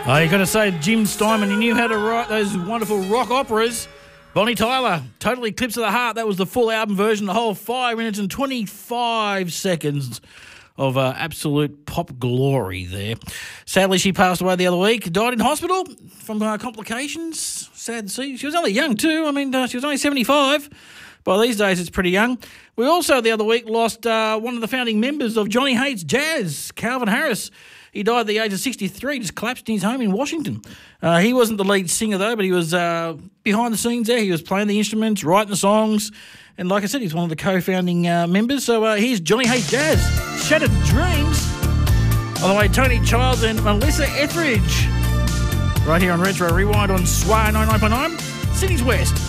Oh, you got to say, Jim Steinman, he knew how to write those wonderful rock operas. Bonnie Tyler, Total Eclipse of the Heart. That was the full album version, the whole 5 minutes and 25 seconds of absolute pop glory there. Sadly, she passed away the other week, died in hospital from complications. Sad to see. She was only young too. I mean, she was only 75. By these days, it's pretty young. We also, the other week, lost one of the founding members of Johnny Hates Jazz, Calvin Harris. He died at the age of 63, just collapsed in his home in Washington. He wasn't the lead singer, though, but he was behind the scenes there. He was playing the instruments, writing the songs, and like I said, he's one of the co-founding members. So here's Johnny Hates Jazz, Shattered Dreams. On the way, Tony Childs and Melissa Etheridge. Right here on Retro Rewind on Sway 99.9, Sydney's West.